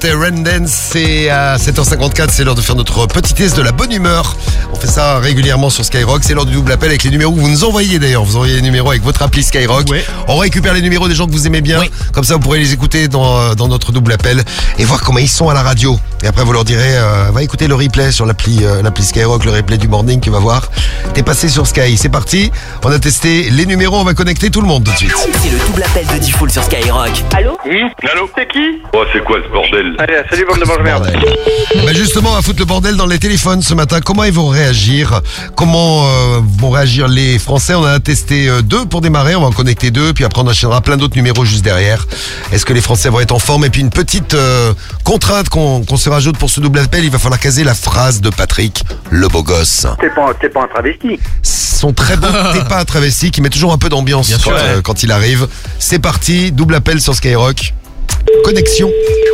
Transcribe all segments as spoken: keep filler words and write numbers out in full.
Rendance, c'est à sept heures cinquante-quatre, c'est l'heure de faire notre petit test de la bonne humeur. On fait ça régulièrement sur Skyrock, c'est l'heure du double appel avec les numéros que vous nous envoyez d'ailleurs. Vous envoyez les numéros avec votre appli Skyrock. Ouais. On récupère les numéros des gens que vous aimez bien. Ouais. Comme ça, vous pourrez les écouter dans, dans notre double appel et voir comment ils sont à la radio. Et après, vous leur direz, euh, va écouter le replay sur l'appli, euh, l'appli Skyrock, le replay du morning, tu vas voir. T'es passé sur Sky, c'est parti. On a testé les numéros, on va connecter tout le monde tout de suite. C'est le double appel de Diffoul sur Skyrock. Allô? Oui. Allô? C'est qui? Oh, c'est quoi ce bordel? Allez, salut, bande de mange merde. Ben justement, on va foutre le bordel dans les téléphones ce matin. Comment ils vont réagir? Comment euh, vont réagir les Français? On en a testé euh, deux pour démarrer. On va en connecter deux, puis après on enchaînera plein d'autres numéros juste derrière. Est-ce que les Français vont être en forme? Et puis une petite euh, contrainte qu'on, qu'on se rajoute pour ce double appel. Il va falloir caser la phrase de Patrick, le beau gosse. T'es pas, t'es pas un travesti. Son très beau t'es pas un travesti qui met toujours un peu d'ambiance quand, sûr, euh, ouais. quand il arrive. C'est parti, double appel sur Skyrock. Connexion.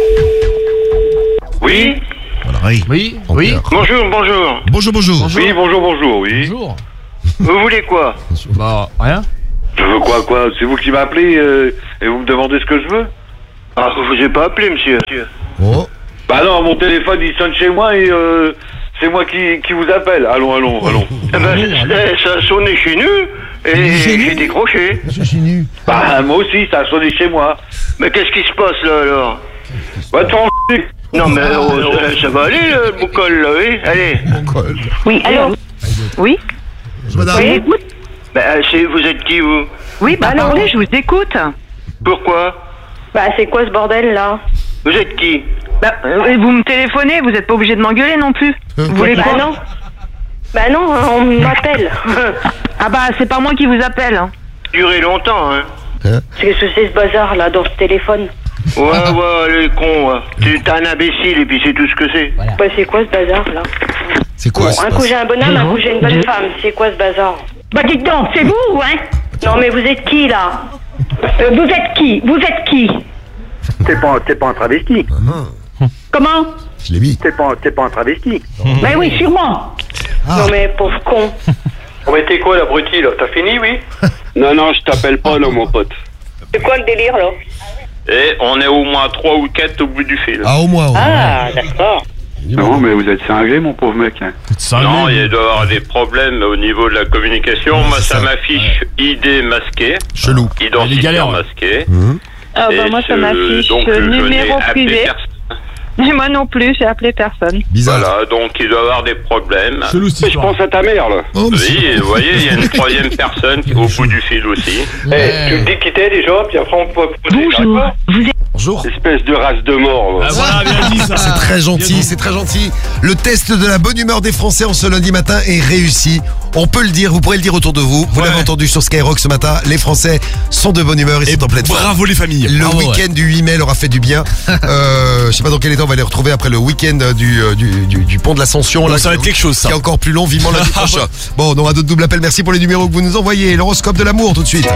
Oui. Voilà, oui. Oui, En oui. peur. Bonjour, bonjour. Bonjour, bonjour. Oui, bonjour, bonjour, oui. Bonjour. Vous voulez quoi? Bah, rien. Je veux quoi, quoi? C'est vous qui m'appelez euh, et vous me demandez ce que je veux? Ah, je vous ai pas appelé, monsieur. Oh. Bah non, mon téléphone il sonne chez moi et euh, c'est moi qui, qui vous appelle. Allons, allons, allons. Eh ben, eh, ça a sonné chez nous et j'ai décroché. Bah moi aussi, ça a sonné chez moi. Mais qu'est-ce qui se passe là alors? Va te faire en***. Non mais oh, ça, ça va aller le boucol là, oui? Allez. Oui, allô? Oui? Madame. Oui, Bah, c'est, vous êtes qui vous? oui, bah alors je vous écoute. Pourquoi? Bah c'est quoi ce bordel là? Vous êtes qui? Bah euh, vous me téléphonez, vous êtes pas obligé de m'engueuler non plus. Vous voulez Bah quoi? non. Bah non, on m'appelle. Ah bah c'est pas moi qui vous appelle. Hein. Duré longtemps, hein? Qu'est-ce que c'est ce bazar là dans ce téléphone? Ouais, ouais, les cons, ouais. Tu- T'es un imbécile et puis c'est tout ce que c'est. Bah c'est quoi ce bazar là? C'est quoi Bon, ça? un coup j'ai un bonhomme, un coup j'ai une bonne femme. C'est quoi ce bazar? Bah dites donc, c'est vous, hein? Non mais vous êtes qui là? Euh, vous êtes qui? Vous êtes qui? T'es pas, t'es pas un travesti. Comment? Je l'ai mis. T'es pas, t'es pas un travesti. Bah oui, sûrement. Ah. Non mais pauvre con. On mais t'es quoi l'abruti là? T'as fini, oui? Non, non, je t'appelle pas là, mon pote. C'est quoi le délire là? Et on est au moins trois ou quatre au bout du fil. Ah, au moins. au moins. Ah d'accord. Non, mais vous êtes cinglé, mon pauvre mec. Hein. Non, il doit y avoir des problèmes au niveau de la communication. Moi, c'est ça ça. m'affiche I D masqué, Chelou. Elle est identifiant galère, ouais. masqué. Ah bah Et moi ça ce- m'affiche donc, euh, je n'ai numéro appelé privé. personne. Et moi non plus, j'ai appelé personne. Bizarre. Voilà, donc il doit y avoir des problèmes. Chelou cette Je histoire. pense à ta mère, là. Oh, mais Oui, et vous voyez, il y a une troisième personne qui est au bout du fil aussi. Eh, tu me dis qui t'es déjà, puis après on peut poser. Bonjour. Vous êtes... bonjour. Espèce de race de mort. Ah voilà, bien dit ça. C'est très gentil, c'est très gentil. Le test de la bonne humeur des Français en ce lundi matin est réussi. On peut le dire, vous pourrez le dire autour de vous. Vous Ouais. l'avez entendu sur Skyrock ce matin. Les Français sont de bonne humeur et, sont en pleine forme. Bravo les familles. Le Bravo, week-end ouais. du huit mai leur a fait du bien. euh, je sais pas dans quel état on va les retrouver après le week-end du, euh, du, du, du pont de l'Ascension. Bon, là, ça va qui- être quelque chose ça. Qui est encore plus long, vivement lundi prochain. Bon, on aura d'autres doubles appels. Merci pour les numéros que vous nous envoyez. L'horoscope de l'amour tout de suite.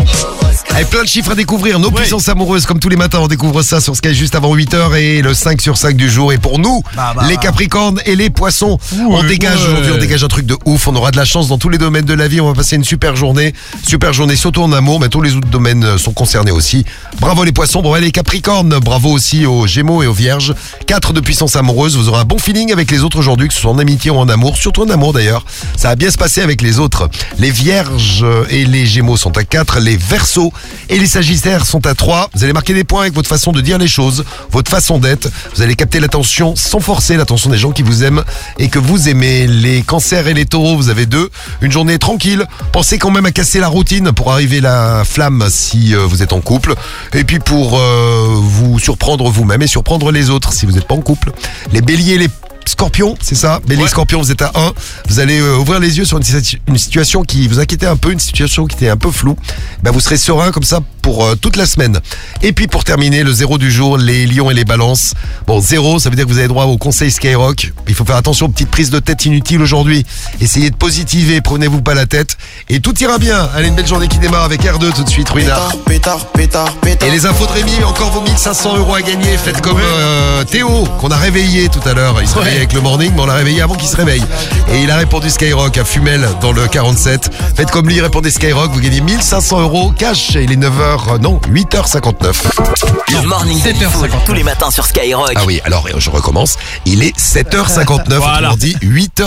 Avec plein de chiffres à découvrir. Nos Ouais. puissances amoureuses, comme tous les matins, on découvre ça sur Sky juste avant huit heures et le cinq sur cinq du jour. Et pour nous, les Capricornes et les Poissons, on dégage ouais. aujourd'hui, on dégage un truc de ouf. On aura de la chance dans tous les domaines de la vie. On va passer une super journée. Super journée, surtout en amour, mais tous les autres domaines sont concernés aussi. Bravo les Poissons, bravo les Capricornes. Bravo aussi aux Gémeaux et aux Vierges. quatre de puissance amoureuse. Vous aurez un bon feeling avec les autres aujourd'hui, que ce soit en amitié ou en amour. Surtout en amour d'ailleurs. Ça va bien se passer avec les autres. Les Vierges et les Gémeaux sont à quatre. Les Verseaux et les Sagittaires sont à trois. Vous allez marquer des points avec votre façon de dire les choses, votre façon d'être. Vous allez capter l'attention sans forcer l'attention des gens qui vous aiment et que vous aimez. Les Cancers et les Taureaux, vous avez deux. Une journée tranquille. Pensez quand même à casser la routine pour arriver la flamme si euh, vous êtes en couple. Et puis pour euh, vous surprendre vous-même et surprendre les autres si vous n'êtes pas en couple. Les Béliers et les Scorpions, c'est ça. Bélier, Ouais. Scorpion, vous êtes à un. Vous allez euh, ouvrir les yeux sur une, situ- une situation qui vous inquiétait un peu, une situation qui était un peu floue. Ben, vous serez serein comme ça pour euh, toute la semaine. Et puis pour terminer, le zéro du jour, les Lions et les Balances. Bon, zéro, ça veut dire que vous avez droit au conseil Skyrock. Il faut faire attention aux petites prises de tête inutiles aujourd'hui. Essayez de positiver, prenez-vous pas la tête. Et tout ira bien. Allez, une belle journée qui démarre avec R deux tout de suite, Ruinard. Pétard, pétard, pétard. Et les infos de Rémi, encore vos mille cinq cents euros à gagner. Faites comme euh, Théo, qu'on a réveillé tout à l'heure. Il se réveille réveillé avec le morning, mais on l'a réveillé avant qu'il se réveille. Et il a répondu Skyrock à Fumel dans le quarante-sept. Faites comme lui, répondez Skyrock, vous gagnez mille cinq cents euros cash. Et il est neuf heures, non, huit heures cinquante-neuf. Le morning de Diffoul, tous les matins sur Skyrock. Ah oui, alors je recommence. Il est sept heures cinquante-neuf, Voilà. autrement dit huit heures.